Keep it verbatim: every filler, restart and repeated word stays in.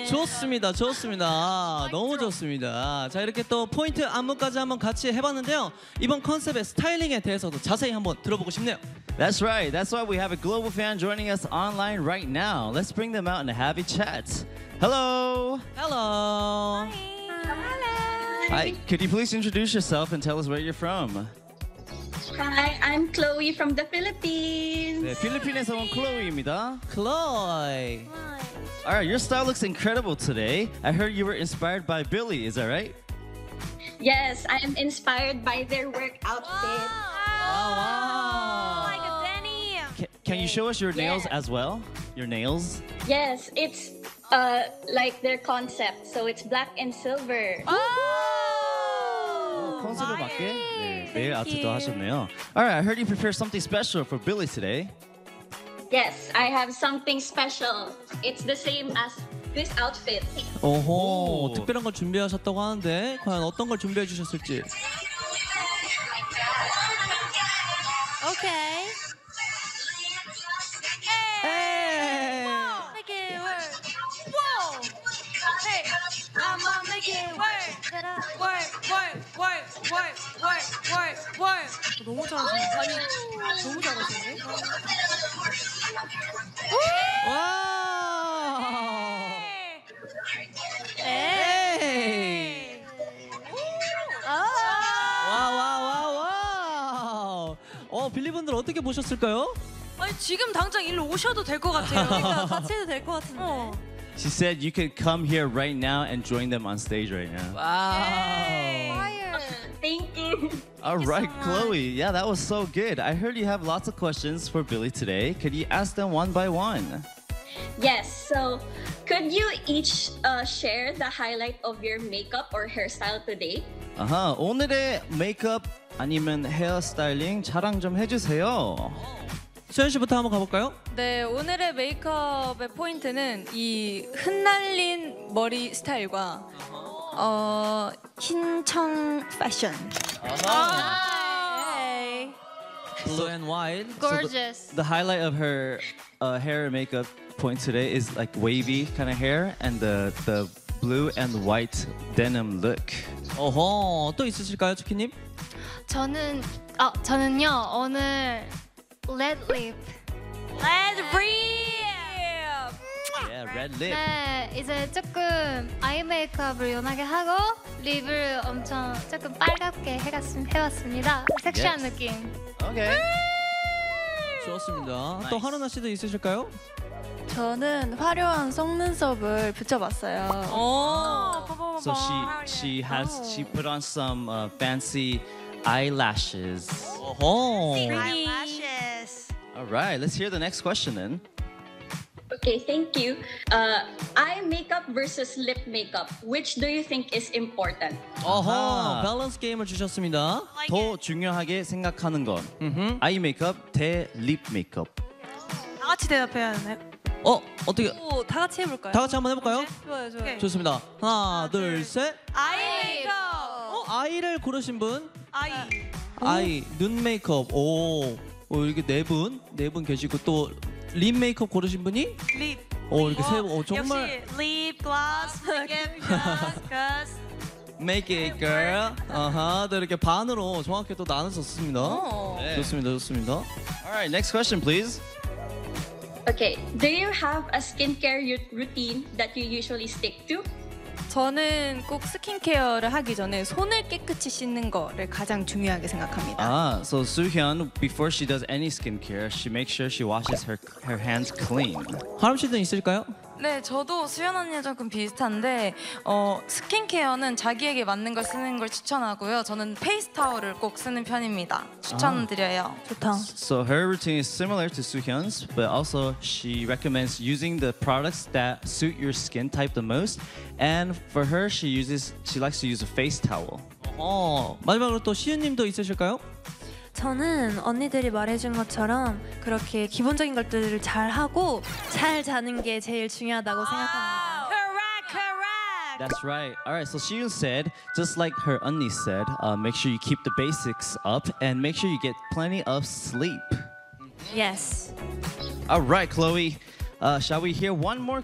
좋습니다, 좋습니다. 너무 좋습니다. 자, 이렇게 또 포인트 안무까지 한번 같이 해봤는데요. 이번 컨셉의 스타일링에 대해서도 자세히 한번 들어보고 싶네요. That's right. That's why we have a global fan joining us online right now. Let's bring them out and have a chat. Hello. Hello. Hi. Could you please introduce yourself and tell us where you're from? Hi, I'm Chloe from the Philippines. 네, 필리핀에서 온 클로이입니다. Chloe. Alright, your style looks incredible today. I heard you were inspired by Billy, is that right? Yes, I am inspired by their work outfit. Wow, wow. Like a Danny. Can, can you show us your nails Yeah. as well? Your nails? Yes, it's uh like their concept. So it's black and silver. 컨셉에 맞게 네, 네일 아트도 하셨네요. Alright, I heard you prepared something special for Billy today. Yes, I have something special. It's the same as this outfit. 오호, 오. 특별한 걸 준비하셨다고 하는데 과연 어떤 걸 준비해 주셨을지. Okay. Hey. Make it work. Whoa. Hey, I'ma make it work. Work, work, work, work, work, work, work. 너무 잘하시는데? 아니, 너무 잘하시는데? 와우. 에이. 와와와와. 어, 빌리분들 어떻게 보셨을까요? 아니 지금 당장 일로 오셔도 될 것 같아요. 그러니까 같이 해도 될 것 같은데. 어. She said you could come here right now and join them on stage right now. 와우. Thank you. All right, Chloe. Yeah, that was so good. I heard you have lots of questions for Billy today. Could you ask them one by one? Yes, so could you each uh, share the highlight of your makeup or hairstyle today? 아하, 오늘의 메이크업 아니면 헤어스타일링 자랑 좀 해주세요. 수현 씨부터 한번 가볼까요? 네, 오늘의 메이크업의 포인트는 이 흩날린 머리 스타일과 어, 흰청 패션. 네. Blue and white. Gorgeous. The highlight of her uh, hair and makeup point today is like wavy kind of hair and the the blue and white denim look. 어허, 또 있으실까요, 치키님? 저는 아 저는요 오늘 red lip. Let's breathe. Yeah, red lip. 네 이제 조금 아이 메이크업을 연하게 하고 립을 엄청 조금 빨갛게 해갔음, 해봤습니다. 섹시한 Yes. 느낌. Okay. 좋습니다. 또 Nice. 하루나 씨도 있으실까요? 저는 화려한 속눈썹을 붙여봤어요. 오. So she she has she put on some uh, fancy eyelashes. 어허. Eyelashes. All right, let's hear the next question then. Okay, thank you. Uh, eye makeup versus lip makeup. Which do you think is important? 어허, 아하. 밸런스 게임을 주셨습니다. 더 중요하게 생각하는 건 음흠. 아이 메이크업 대 립 메이크업. 다 같이 대답해야 하나요? 어, 어떻게? 오, 다 같이 해볼까요? 다 같이 한번 해볼까요? 좋아요, 좋아요. 좋습니다. 하나, 둘, 셋. 아이 메이크업. 어, 아이를 고르신 분? 아이. 아이, 눈 메이크업. 오, 오 이렇게 네 분, 네 분 계시고 또 립 메이크업 고르신 분이? 립. 오, 이렇게 세 분. 오, 정말. 역시 립 글라스, 립 글라스, 글라스. Make it girl. 아하, 또 이렇게 반으로 정확히 또 나눠졌습니다. 네. 좋습니다, 좋습니다. All right, next question, please. Okay, do you have a skincare u- routine that you usually stick to? 저는 꼭 스킨케어를 하기 전에 손을 깨끗이 씻는 거를 가장 중요하게 생각합니다. Ah, so Soohyun, before she does any skincare, she makes sure she washes her her hands clean. 하람 씨도 있을까요? 네, 저도 수연 언니랑 조금 비슷한데 어, 스킨케어는 자기에게 맞는 걸 쓰는 걸 추천하고요. 저는 페이스 타월을 꼭 쓰는 편입니다. 추천드려요. 좋다. So her routine is similar to Soohyun's, but also she recommends using the products that suit your skin type the most. And for her, she uses she likes to use a face towel. 어, 마지막으로 또 시은님도 있으실까요? 저는 언니들이 말해준 것처럼 그렇게 기본적인 것들을 잘 하고 잘 자는 게 제일 중요하다고 생각합니다. Correct, correct. That's right. All right. So Shiyun said, just like her unni said, uh, make sure you keep the basics up and make sure you get plenty of sleep. Yes. All right, Chloe. Uh, shall we hear one more